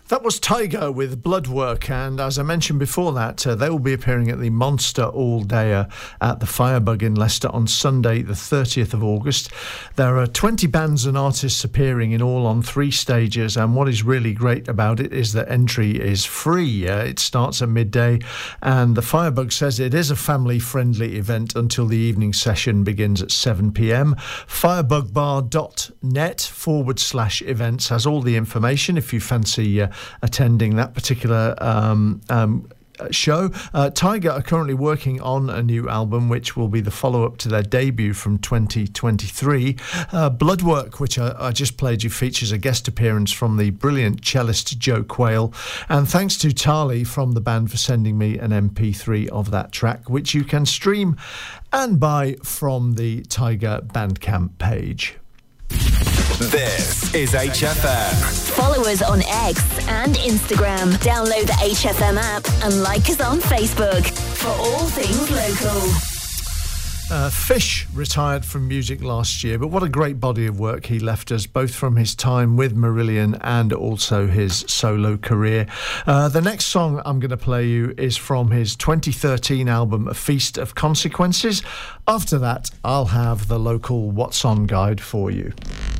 That was Tiger with Bloodwork, and as I mentioned before that, they will be appearing at the Monster All-Dayer at the Firebug in Leicester on Sunday the 30th of August. There are 20 bands and artists appearing in all on 3 stages, and what is really great about it is that entry is free. It starts at midday, and the Firebug says it is a family-friendly event until the evening session begins at 7 p.m. Firebugbar.net/events has all the information if you fancy attending that particular show. Tiger are currently working on a new album which will be the follow-up to their debut from 2023. Bloodwork, which I just played you, features a guest appearance from the brilliant cellist Joe Quayle, and thanks to Tali from the band for sending me an MP3 of that track, which you can stream and buy from the Tiger Bandcamp page. This is HFM. Follow us on X and Instagram. Download the HFM app and like us on Facebook for all things local. Fish retired from music last year, but what a great body of work he left us, both from his time with Marillion and also his solo career. The next song I'm going to play you is from his 2013 album, A Feast of Consequences. After that, I'll have the local What's On guide for you.